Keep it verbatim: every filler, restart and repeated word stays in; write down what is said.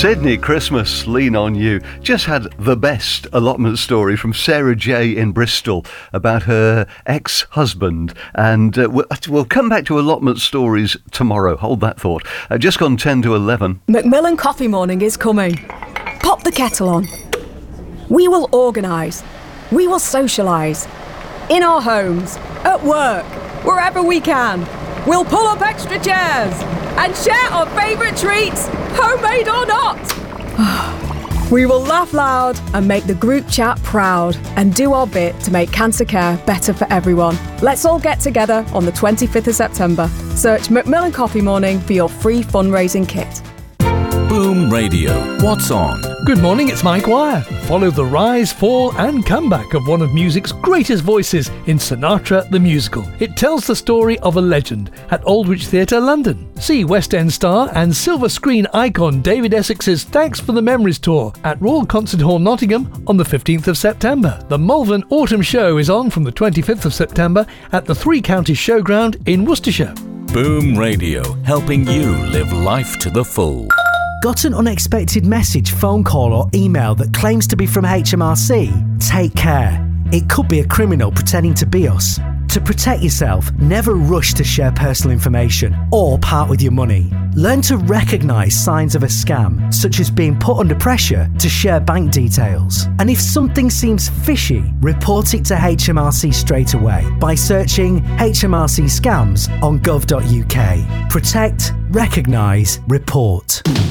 Sydney Christmas, Lean On You. Just had the best allotment story from Sarah J in Bristol about her ex-husband. And uh, we'll, we'll come back to allotment stories tomorrow. Hold that thought. Uh, just gone ten to eleven. Macmillan Coffee Morning is coming. Pop the kettle on. We will organise. We will socialise. In our homes, at work, wherever we can. We'll pull up extra chairs and share our favourite treats, homemade or not. We will laugh loud and make the group chat proud and do our bit to make cancer care better for everyone. Let's all get together on the twenty-fifth of September. Search Macmillan Coffee Morning for your free fundraising kit. Boom Radio. What's on? Good morning, it's Mike Wire. Follow the rise, fall and comeback of one of music's greatest voices in Sinatra the Musical. It tells the story of a legend at Aldwych Theatre, London. See West End star and silver screen icon David Essex's Thanks for the Memories tour at Royal Concert Hall, Nottingham on the fifteenth of September. The Malvern Autumn Show is on from the twenty-fifth of September at the Three Counties Showground in Worcestershire. Boom Radio, helping you live life to the full. Got an unexpected message, phone call or email that claims to be from H M R C? Take care. It could be a criminal pretending to be us. To protect yourself, never rush to share personal information or part with your money. Learn to recognise signs of a scam, such as being put under pressure to share bank details. And if something seems fishy, report it to H M R C straight away by searching H M R C scams on gov dot U K. Protect, recognise, report.